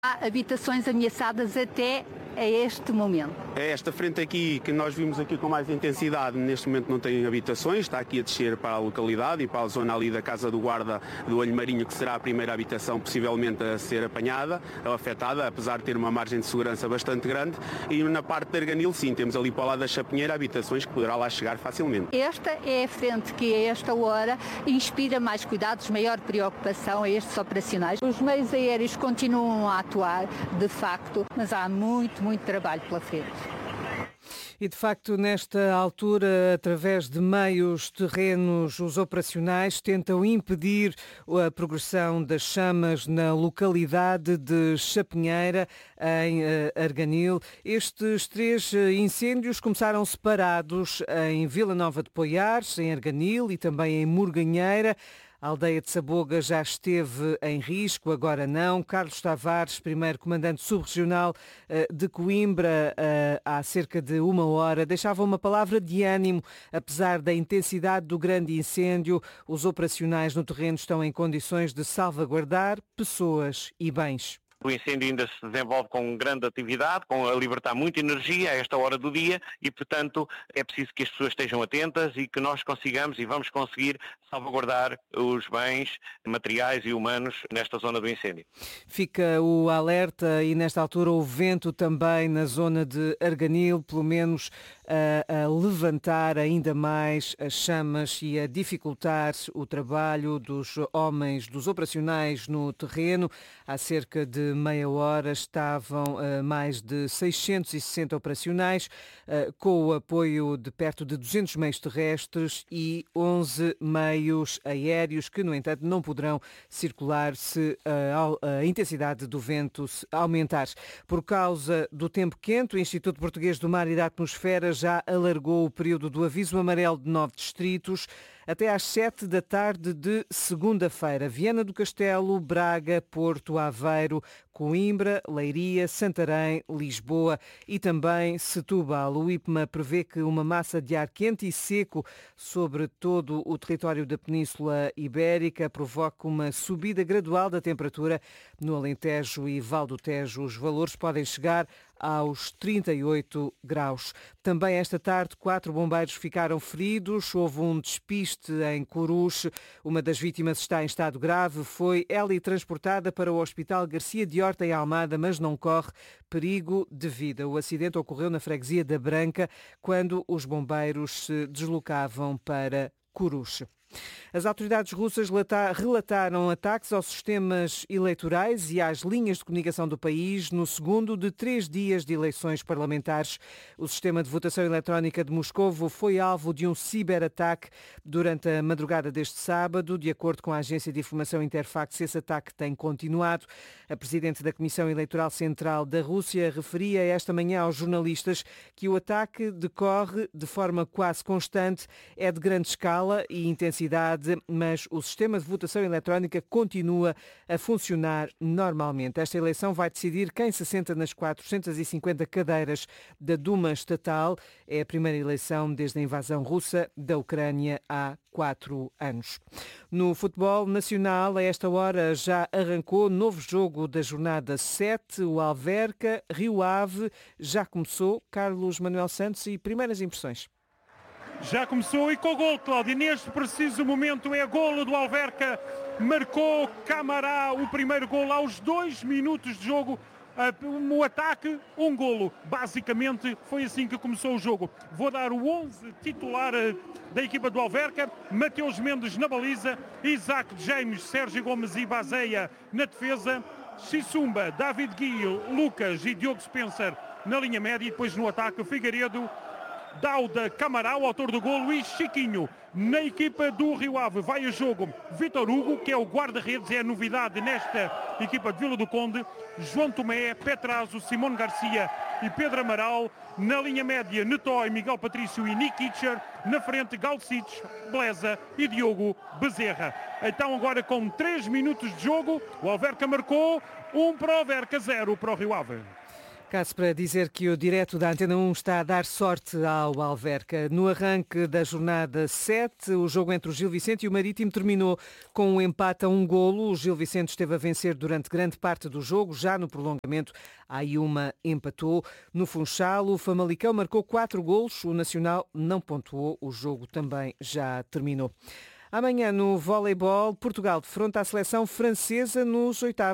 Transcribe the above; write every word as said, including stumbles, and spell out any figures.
Há habitações ameaçadas até a este momento. É esta frente aqui que nós vimos aqui com mais intensidade, neste momento não tem habitações, está aqui a descer para a localidade e para a zona ali da Casa do Guarda do Olho Marinho, que será a primeira habitação possivelmente a ser apanhada, ou afetada, apesar de ter uma margem de segurança bastante grande. E na parte de Arganil, sim, temos ali para o lado da Chapinheira habitações que poderá lá chegar facilmente. Esta é a frente que, a esta hora, inspira mais cuidados, maior preocupação a estes operacionais. Os meios aéreos continuam a atuar, de facto, mas há muito, muito trabalho pela frente. E, de facto, nesta altura, através de meios terrenos, os operacionais tentam impedir a progressão das chamas na localidade de Chapinheira, em Arganil. Estes três incêndios começaram separados em Vila Nova de Poiares, em Arganil e também em Morganheira. A aldeia de Saboga já esteve em risco, agora não. Carlos Tavares, primeiro comandante subregional de Coimbra, há cerca de uma hora, deixava uma palavra de ânimo. Apesar da intensidade do grande incêndio, os operacionais no terreno estão em condições de salvaguardar pessoas e bens. O incêndio ainda se desenvolve com grande atividade, com a libertar muita energia a esta hora do dia e, portanto, é preciso que as pessoas estejam atentas e que nós consigamos e vamos conseguir salvaguardar os bens materiais e humanos nesta zona do incêndio. Fica o alerta e, nesta altura, o vento também na zona de Arganil, pelo menos a, a levantar ainda mais as chamas e a dificultar o trabalho dos homens, dos operacionais no terreno. Há cerca de meia hora estavam uh, mais de seiscentos e sessenta operacionais, uh, com o apoio de perto de duzentos meios terrestres e onze meios aéreos, que, no entanto, não poderão circular se uh, a intensidade do vento aumentar. Por causa do tempo quente, o Instituto Português do Mar e da Atmosfera já alargou o período do aviso amarelo de nove distritos até às sete da tarde de segunda-feira. Viana do Castelo, Braga, Porto, Aveiro, Coimbra, Leiria, Santarém, Lisboa e também Setúbal. O I P M A prevê que uma massa de ar quente e seco sobre todo o território da Península Ibérica provoque uma subida gradual da temperatura no Alentejo e Val do Tejo. Os valores podem chegar aos trinta e oito graus. Também esta tarde, quatro bombeiros ficaram feridos. Houve um despiste em Coruche. Uma das vítimas está em estado grave. Foi ela transportada para o Hospital Garcia de Horta em Almada, mas não corre perigo de vida. O acidente ocorreu na freguesia da Branca, quando os bombeiros se deslocavam para Coruche. As autoridades russas relataram ataques aos sistemas eleitorais e às linhas de comunicação do país no segundo de três dias de eleições parlamentares. O sistema de votação eletrónica de Moscovo foi alvo de um ciberataque durante a madrugada deste sábado. De acordo com a agência de informação Interfax, esse ataque tem continuado. A presidente da Comissão Eleitoral Central da Rússia referia esta manhã aos jornalistas que o ataque decorre de forma quase constante, é de grande escala e intensidade, mas o sistema de votação eletrónica continua a funcionar normalmente. Esta eleição vai decidir quem se senta nas quatrocentas e cinquenta cadeiras da Duma estatal. É a primeira eleição desde a invasão russa da Ucrânia há quatro anos. No futebol nacional, a esta hora já arrancou novo jogo da jornada sete. O Alverca, Rio Ave, já começou. Carlos Manuel Santos e primeiras impressões. Já começou e com o gol, Cláudia. Neste preciso momento é golo do Alverca. Marcou Camará o primeiro golo aos dois minutos de jogo. O ataque, um golo. Basicamente foi assim que começou o jogo. Vou dar o onze titular da equipa do Alverca. Mateus Mendes na baliza, Isaac James, Sérgio Gomes e Bazeia na defesa, Xissumba, David Guil, Lucas e Diogo Spencer na linha média. E depois no ataque, Figueiredo, Dauda, Camará, o autor do golo, e Chiquinho. Na equipa do Rio Ave vai a jogo Vítor Hugo, que é o guarda-redes, é a novidade nesta equipa de Vila do Conde. João Tomé, Petrazo, Simone Garcia e Pedro Amaral. Na linha média, Netói, Miguel Patrício e Nick Kitcher. Na frente, Galcic, Bleza e Diogo Bezerra. Então agora com três minutos de jogo, o Alverca marcou, um para o Alverca, zero para o Rio Ave. Caso para dizer que o direto da Antena um está a dar sorte ao Alverca. No arranque da jornada sete, o jogo entre o Gil Vicente e o Marítimo terminou com um empate a um golo. O Gil Vicente esteve a vencer durante grande parte do jogo, já no prolongamento a Aiuma empatou. No Funchal, o Famalicão marcou quatro golos, o Nacional não pontuou, o jogo também já terminou. Amanhã no voleibol, Portugal defronta a seleção francesa nos oitavos.